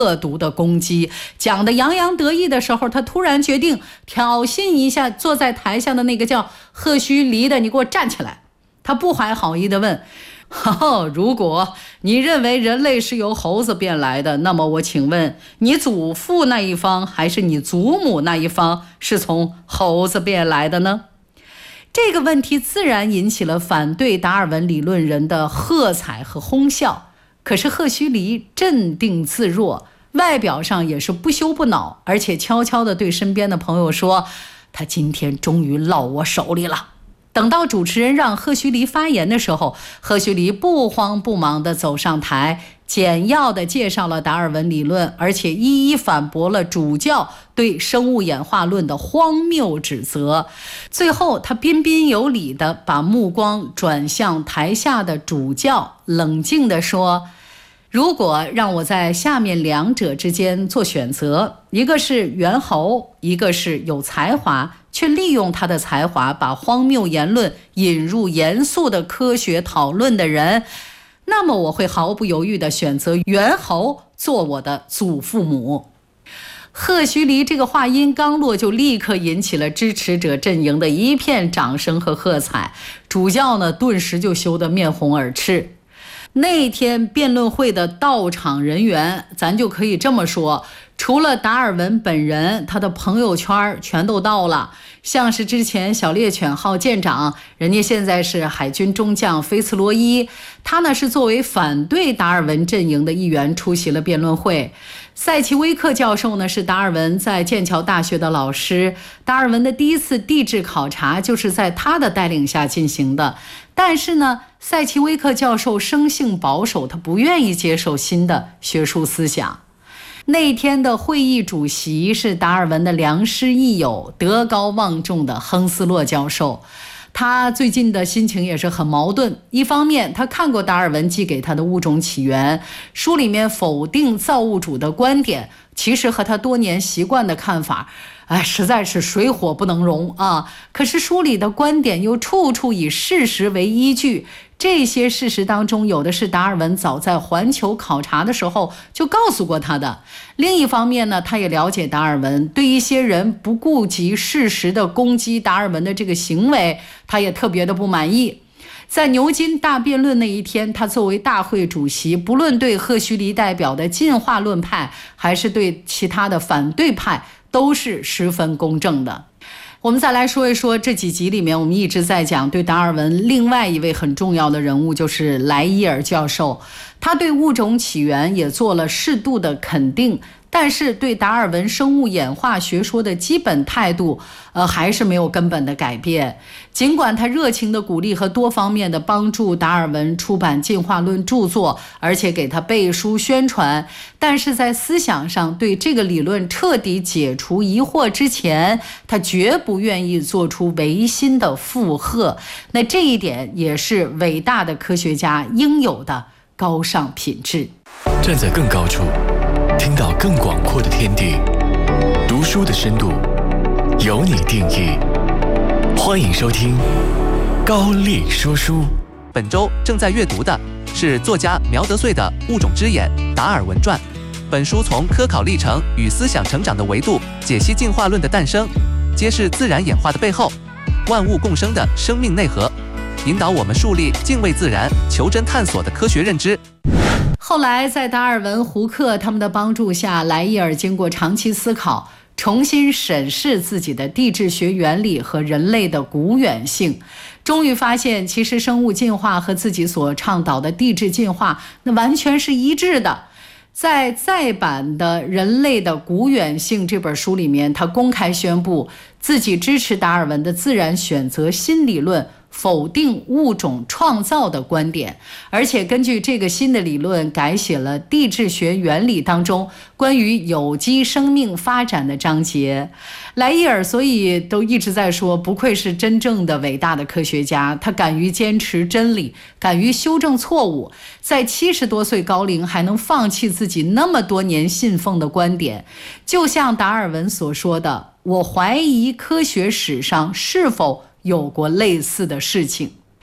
恶毒的攻击，讲得洋洋得意的时候，他突然决定挑衅一下坐在台下的那个叫赫胥黎的，你给我站起来。他不怀好意地问，如果你认为人类是由猴子变来的，那么我请问你祖父那一方还是你祖母那一方是从猴子变来的呢？这个问题自然引起了反对达尔文理论人的喝彩和哄笑。可是赫胥黎镇定自若，外表上也是不羞不恼，而且悄悄地对身边的朋友说，他今天终于落我手里了。等到主持人让赫胥黎发言的时候，赫胥黎不慌不忙地走上台，简要地介绍了达尔文理论，而且一一反驳了主教对生物演化论的荒谬指责。最后他彬彬有礼地把目光转向台下的主教，冷静地说，如果让我在下面两者之间做选择，一个是猿猴，一个是有才华却利用他的才华把荒谬言论引入严肃的科学讨论的人，那么我会毫不犹豫地选择猿猴做我的祖父母。赫胥黎这个话音刚落，就立刻引起了支持者阵营的一片掌声和喝彩，主教呢顿时就羞得面红耳赤。那天辩论会的到场人员，咱就可以这么说，除了达尔文本人，他的朋友圈全都到了。像是之前小猎犬号舰长，人家现在是海军中将菲茨罗伊，他呢是作为反对达尔文阵营的一员出席了辩论会。塞奇威克教授呢是达尔文在剑桥大学的老师，达尔文的第一次地质考察就是在他的带领下进行的。但是呢，塞奇威克教授生性保守，他不愿意接受新的学术思想。那天的会议主席是达尔文的良师益友、德高望重的亨斯洛教授。他最近的心情也是很矛盾，一方面他看过达尔文寄给他的《物种起源》，书里面否定造物主的观点，其实和他多年习惯的看法实在是水火不能容啊！可是书里的观点又处处以事实为依据，这些事实当中有的是达尔文早在环球考察的时候就告诉过他的。另一方面呢，他也了解达尔文，对一些人不顾及事实的攻击达尔文的这个行为，他也特别的不满意。在牛津大辩论那一天，他作为大会主席，不论对赫胥黎代表的进化论派，还是对其他的反对派，都是十分公正的。我们再来说一说这几集里面，我们一直在讲对达尔文另外一位很重要的人物，就是莱伊尔教授。他对物种起源也做了适度的肯定，但是对达尔文生物演化学说的基本态度还是没有根本的改变。尽管他热情的鼓励和多方面的帮助达尔文出版进化论著作，而且给他背书宣传，但是在思想上对这个理论彻底解除疑惑之前，他绝不愿意做出违心的附和。那这一点也是伟大的科学家应有的高尚品质。 站在更高处，听到更广阔的天地，读书的深度由你定义。欢迎收听高力说书。 本周正在阅读的是作家苗德穗的《物种之眼：达尔文传》。本书从科考历程与思想成长的维度解析进化论的诞生，揭示自然演化的背后，万物共生的生命内核，引导我们树立敬畏自然、求真探索的科学认知。 后来在达尔文、胡克他们的帮助下，莱伊尔经过长期思考，重新审视自己的地质学原理和人类的古远性，终于发现其实生物进化和自己所倡导的地质进化那完全是一致的。在再版的《人类的古远性》这本书里面，他公开宣布自己支持达尔文的自然选择新理论，否定物种创造的观点，而且根据这个新的理论改写了地质学原理当中关于有机生命发展的章节。莱伊尔所以都一直在说，不愧是真正的伟大的科学家，他敢于坚持真理，敢于修正错误，在70多岁高龄还能放弃自己那么多年信奉的观点。就像达尔文所说的，我怀疑科学史上是否有过类似的事情。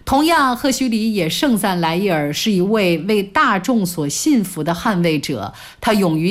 同样，赫胥黎也盛赞莱伊尔是一位为大众所信服的捍卫者，他勇于